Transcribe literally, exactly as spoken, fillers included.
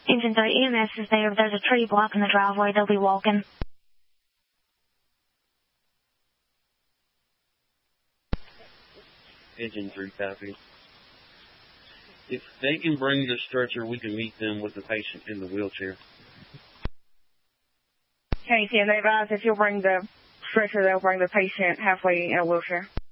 Engine three, E M S is there. There's a tree blocking the driveway. They'll be walking. Engine three, copy. If they can bring the stretcher, we can meet them with the patient in the wheelchair. K ten, they advise if you'll bring the stretcher, they'll bring the patient halfway in a wheelchair.